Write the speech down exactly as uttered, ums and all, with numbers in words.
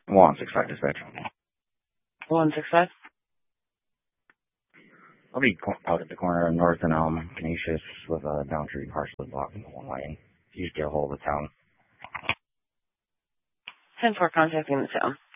one six five dispatch. one six five? I'll be out at the corner of North and um, Canisius with a down tree partially blocking the one lane. You just get a hold of the town. ten four contacting the town.